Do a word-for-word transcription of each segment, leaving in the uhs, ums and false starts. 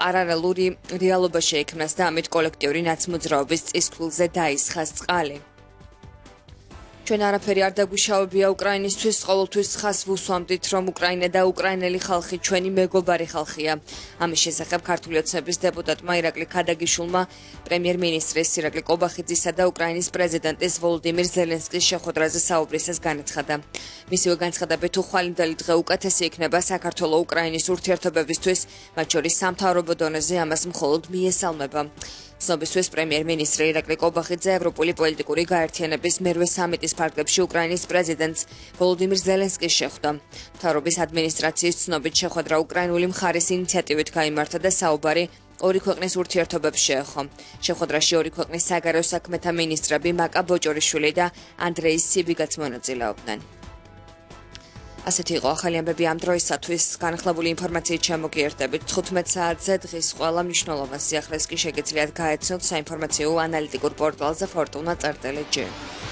პარალელური რეალობა შეიქმნას და ამით კოლექტიური ნაცმოძრაობის წისქვილზე დაისხას წყალი. ჩვენ არაფერი არ დაგვიშავებია უკრაინისთვის, ყოველთვის ხას ვუსვამდით, რომ უკრაინა და უკრაინელი ხალხი ჩვენი მეგობარი ხალხია. ამის შესახებ ქართული ოცნების დეპუტატმა ირაკლი ქადაგიშვილმა პრემიერ-მინისტრის ირაკლი კობახიძისა და უკრაინის პრეზიდენტის ვოლოდიმირ ზელენსკის შეხვედრაზე საუბრისას განაცხადა. მისივე განცხადებით უხვალინდელი დღე უკეთესი იქნება საქართველო უკრაინის ურთიერთობებისთვის, მათ შორის სამთავრობო დონეზე ამას მხოლოდ მიესალმება. ცნობისთვის პრემიერ-მინისტრი ირაკლი კობახიძე ევროპული პოლიტიკური გაერთიანების მერვე სამიტის ფარგლებში უკრაინის პრეზიდენტს ვოლოდიმირ ზელენსკის შეხვდა. მთავრობის ადმინისტრაციის ცნობით შეხვედრა უკრაინული მხარის ინიციატივით გაიმართა და საუბარი ორი ქვეყნის ურთიერთობებს შეეხო. შეხვედრაში ორი ქვეყნის საგარეო საქმეთა მინისტრები მაკა ბოჭორიშვილი და ანდრეი სიბიგაც მონაწილეობდნენ. ასეთი იყო ახალი ამბები ამ დროისათვის. განახლებული ინფორმაციით შემოგიერთდებით თხუთმეტ საათზე დღის ყველა მნიშვნელოვან სიახლეს კი შეგიძლიათ გაეცნოთ საინფორმაციო ანალიტიკურ პორტალზე ფორტუნა წერტილი ჯი.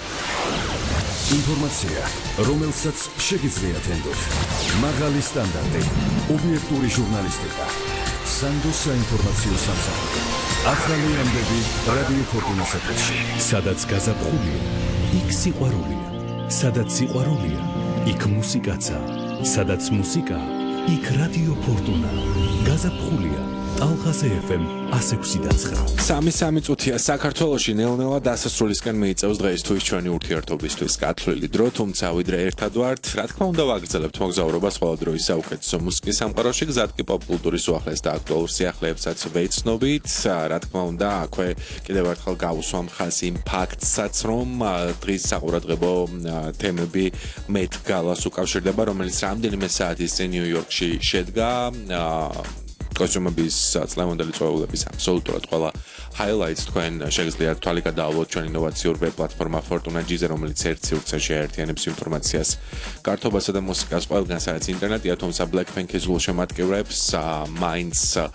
ინფორმაცია, რომელსაც შეგიძლიათ ენდოთ. მაღალი სტანდარტი, ობიექტური ჟურნალისტიკა. სანდო საინფორმაციო სამსახური. ახალი ამბები რადიო ფორტუნას ეთერში. სადაც გაზაფხულია, იქ სიყვარულია. სადაც სიყვარულია, იქ მუსიკაცა. სადაც მუსიკა, იქ რადიო ფორტუნა. გაზაფხულია. ტალღაზე ეფ ემ ათი და ცხრა. სამი სამი წუთია საქართველოში ნელ-ნელა დასასრულისკენ მიიწევს დღეისთვის ჩვენი ურთიერთობისთვის გათვლილი დრო, თუმცა ვიდრე ერთად ვართ, რა თქმა უნდა ვაგრძელებთ მოგზაურობას ყველა დროის საუკეთესო მუსიკის სამყაროში, გზად კი პოპ კულტურის უახლეს და აქტუალურ სიახლეებსაც ვეცნობით. რა თქმა უნდა, აქვე კიდევ ერთხელ გავუსვამ ხაზ იმ ფაქტსაც, რომ დღის საყურადღებო თემები მეტ გალას უკავშირდება, რომელიც რამდენიმე საათის წინ ნიუ-იორკში შედგა. კოსტიუმების წლევანდელი წვეულების აბსოლუტურად ყველა highlights თქვენ შეგიძლიათ თვალი გადაავლოთ ჩვენ ინოვაციურ ვებ პლატფორმა Fortuna G-ზე, რომელიც ერთ სივრცეში აერთიანებს ინფორმაციას, გართობასა და მუსიკას ყველგან, სადაც ინტერნეტია, თუმცა Blackpink-ის გულშემატკივრებს მაინც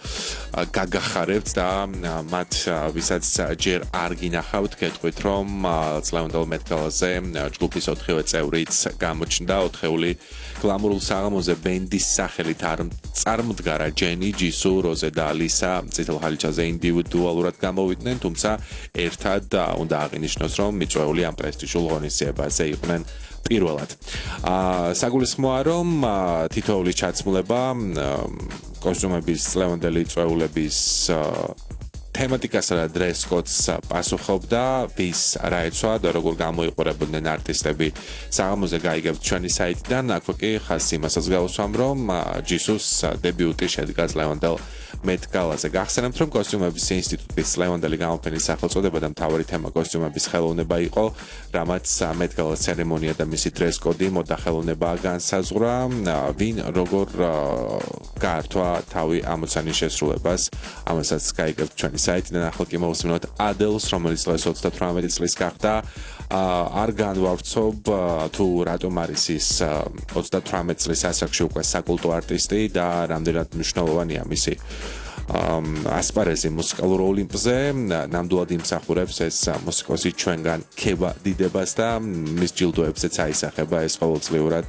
გაგახარებთ და მათ ვისაც ჯერ არ გინახავთ, გეტყვით, რომ წლევანდელ მეტ-გალაზე ჯგუფის ოთხივე წევრიც გამოჩნდა ოთხეული გლამურულ საღამოზე ბენდის სახელით არ წარმდგარა ჯენი, ჯისუ, როზე და ალისა წითელ ხალიჩაზე ინდივიდუალურად გამოვიდნენ, თუმცა ერთად უნდა აღინიშნოს, რომ მიწვეული ამ პრესტიჟულ ღონისძიებაზე იყვნენ პირველად. საგულისხმოა, რომ თითოეული ჩაცმულება კოსტიუმების წლევანდელი წვეულების თემატიკასა და dress codes პასუხობდა, ვის რა ეცვა და როგორ გამოიყურებოდნენ არტისტები საღამოზე გაიგებთ ჩვენი საიტიდან. აქვე კი ხაზს იმასაც გავუსვამ, რომ ჯისუს დებიუტი შედგა წლევანდელ მეტ-გალაზე. გახსენებთ, რომ კოსტიუმების ინსტიტუტის წლევანდელი გამოფენის სახელწოდება და მთავარი თემა კოსტიუმების ხელოვნება იყო, რამაც მეტ-გალას ცერემონია და მისი dress code მოდა ხელოვნებაა განსაზღვრა, ვინ როგორ გაართვა თავი ამოცანის შესრულებას. ამასაც გაიგებთ ჩვენი საიტიდან. ახლა კი მოვუსმინოთ ადელს, რომელიც დღეს ოცდათვრამეტი წლის გახდა. არ განვავრცობ თუ რატომ არის ის ოცდათვრამეტი წლის ასაკში უკვე საკულტო არტისტი და რამდენად მნიშვნელოვანია მისი ასპარეზი მუსიკალურ ოლიმპზე. ნამდვილად იმსახურებს ეს მუსიკოსი ჩვენგან ქება დიდებას და მის ჯილდოებზეც აისახება ეს ყოველწლიურად.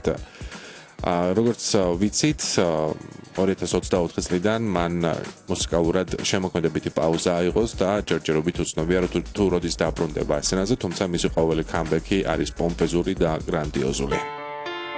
როგორც ვიცით, ორი ათას ოცდაოთხი წლიდან მან მუსიკალურად შემოქმედებითი პაუზა აიღოს და ჯერჯერობით უცნობია, რომ თუ როდის დაბრუნდება სცენაზე, თუმცა მისი ყოველი კამბექი არის პომპეზური და გრანდიოზული.